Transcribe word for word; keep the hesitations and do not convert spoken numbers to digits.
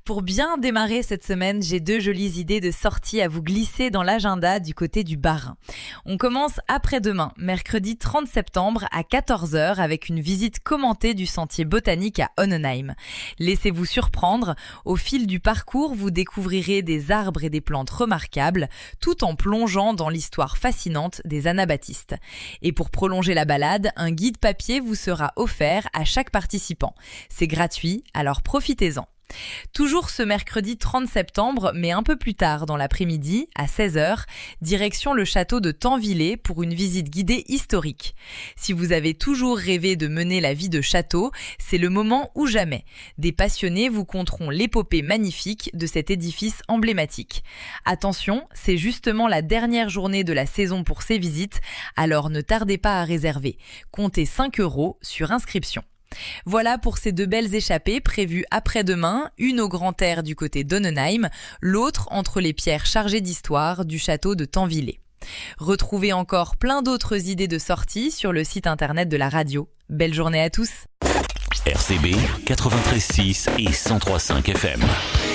Pour bien démarrer cette semaine, j'ai deux jolies idées de sortie à vous glisser dans l'agenda du côté du Bas-Rhin. On commence après-demain, mercredi trente septembre à quatorze heures avec une visite commentée du sentier botanique à Onnenheim. Laissez-vous surprendre, au fil du parcours, vous découvrirez des arbres et des plantes remarquables, tout en plongeant dans l'histoire fascinante des anabaptistes. Et pour prolonger la balade, un guide papier vous sera offert à chaque participant. C'est gratuit, alors profitez-en. Toujours ce mercredi trente septembre, mais un peu plus tard dans l'après-midi, à seize heures, direction le château de Tanvillers pour une visite guidée historique. Si vous avez toujours rêvé de mener la vie de château, c'est le moment ou jamais. Des passionnés vous conteront l'épopée magnifique de cet édifice emblématique. Attention, c'est justement la dernière journée de la saison pour ces visites, alors ne tardez pas à réserver. Comptez cinq euros sur inscription. Voilà pour ces deux belles échappées prévues après-demain, une au grand air du côté d'Onnenheim, l'autre entre les pierres chargées d'histoire du château de Tanvillers. Retrouvez encore plein d'autres idées de sortie sur le site internet de la radio. Belle journée à tous. R C B quatre-vingt-treize six et cent trois virgule cinq F M.